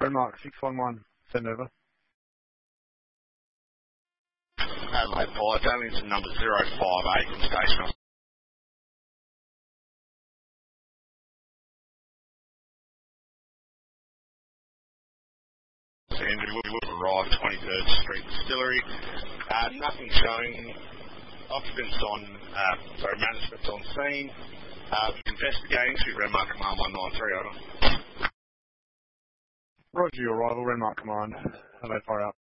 Renmark 611, send over. Adelaide Fire, Darlington number 058 from station. Andrew will arrive 23rd Street Distillery. Nothing showing. Occupants management's on scene. Investigating through Renmark Command 193, over. Roger your arrival, Renmark Command. Adelaide Fire out.